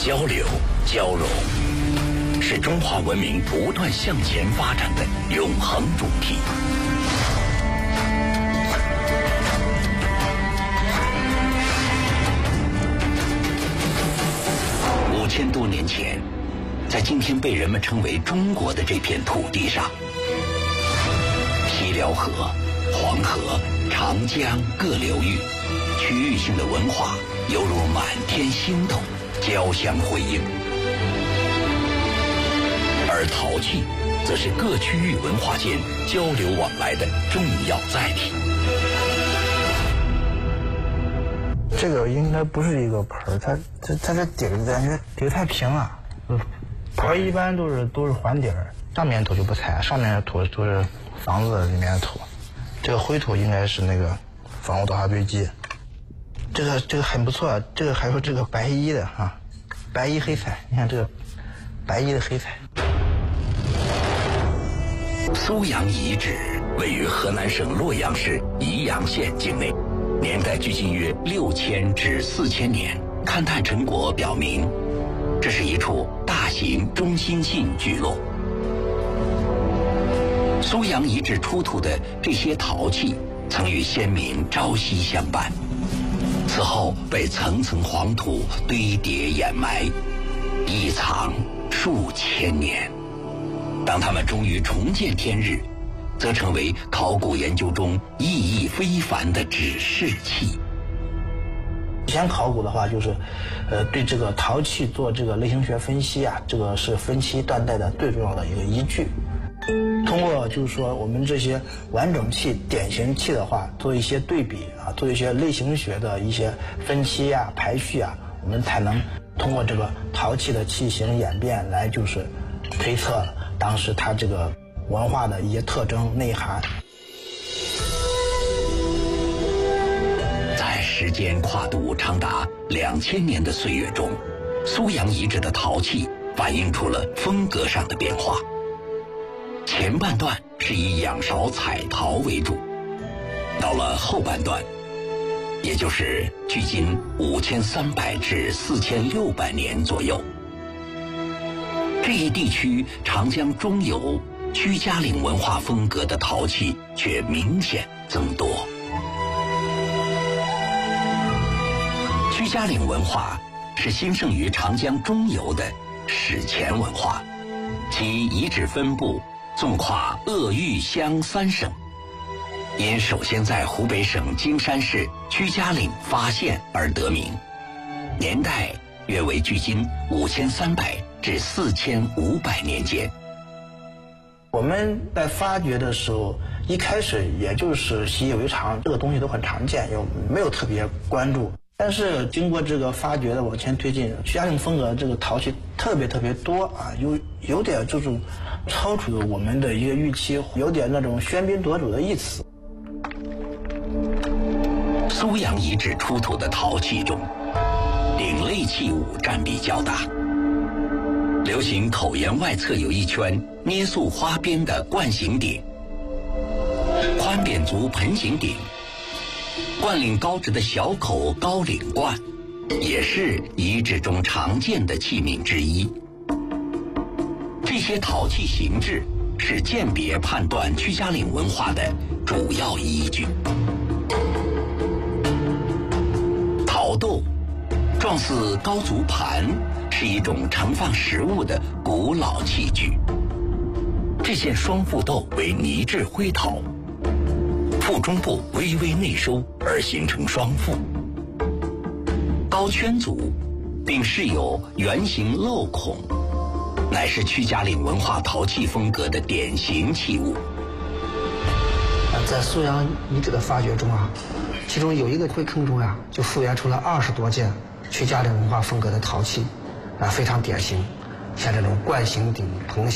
交流、交融，是中华文明不断向前发展的永恒主题。5000多年前，在今天被人们称为中国的这片土地上，西辽河、黄河、长江各流域区域性的文化犹如满天星斗，交相辉映。而陶器则是各区域文化间交流往来的重要载体。 这个应该不是一个盆儿，它这底儿感觉底儿太平了。盆儿一般都是环底儿，上面土就不踩，上面的土都是房子里面的土。这个灰土应该是那个房屋倒下堆积。这个很不错，这个还有这个白衣的啊，白衣黑彩，你看这个白衣的黑彩。 苏阳遗址位于河南省洛阳市宜阳县境内，年代距今约6000至4000年。勘探成果表明，这是一处大型中心性聚落。苏阳遗址出土的这些陶器，曾与先民朝夕相伴，此后被层层黄土堆叠掩埋，一藏数千年。当他们终于重见天日，则成为考古研究中意义非凡的指示器。 以前考古的话，就是对这个陶器做这个类型学分析啊，这个是分期断代的最重要的一个依据。通过就是说我们这些完整器、典型器的话，做一些对比啊，做一些类型学的一些分期啊、排序啊，我们才能通过这个陶器的器型演变来就是推测当时它这个文化的一些特征内涵。 在时间跨度长达2000年的岁月中，苏阳遗址的陶器反映出了风格上的变化。前半段是以仰韶彩陶为主，到了后半段，也就是距今5300至4600年左右，这一地区长江中游屈家岭文化风格的陶器却明显增多。屈家岭文化是兴盛于长江中游的史前文化，其遗址分布纵跨鄂豫湘3省，因首先在湖北省荆山市屈家岭发现而得名，年代约为距今5300至4500年间。 我们在发掘的时候，一开始也就是习以为常，这个东西都很常见，又没有特别关注。但是经过这个发掘的往前推进，屈家岭风格这个陶器特别多啊，有点这种超出我们的一个预期，有点那种喧宾夺主的意思。 苏阳遗址出土的陶器中，鼎类器物占比较大。流行口沿外侧有一圈捏塑花边的冠形鼎，宽扁足盆形鼎，冠领高直的小口高领冠，也是遗址中常见的器皿之一。这些陶器形制是鉴别判断屈家岭文化的主要依据。陶豆状似高足盘，是一种盛放食物的古老器具。这件双腹豆为泥质灰陶，腹中部微微内收而形成双腹，高圈足，并饰有圆形镂孔，乃是屈家岭文化陶器风格的典型器物。 在苏阳遗址的发掘中啊，其中有一个灰坑中啊，就复原出了20多件屈家岭文化风格的陶器，非常典型，像这种冠形鼎、盆